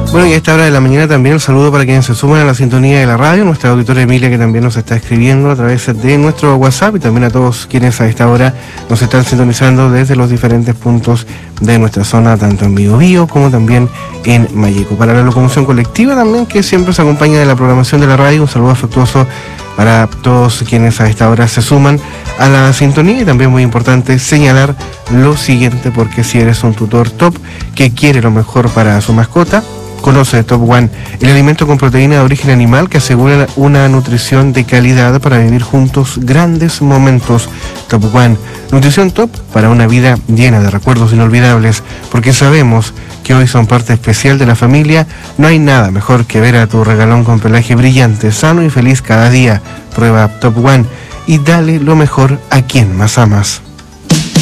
Bueno, y a esta hora de la mañana también un saludo para quienes se suman a la sintonía de la radio, nuestra auditora Emilia, que también nos está escribiendo a través de nuestro WhatsApp, y también a todos quienes a esta hora nos están sintonizando desde los diferentes puntos de nuestra zona, tanto en Biobío como también en Mayeco. Para la locomoción colectiva también, que siempre se acompaña de la programación de la radio, un saludo afectuoso para todos quienes a esta hora se suman a la sintonía. Y también muy importante señalar lo siguiente, porque si eres un tutor top que quiere lo mejor para su mascota, conoce Top One, el alimento con proteína de origen animal que asegura una nutrición de calidad para vivir juntos grandes momentos. Top One, nutrición top para una vida llena de recuerdos inolvidables, porque sabemos que hoy son parte especial de la familia. No hay nada mejor que ver a tu regalón con pelaje brillante, sano y feliz cada día. Prueba Top One y dale lo mejor a quien más amas.